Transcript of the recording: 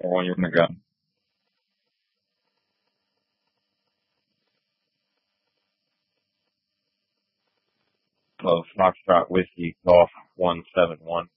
or when you're gonna go. So Foxtrot Whiskey Golf 171.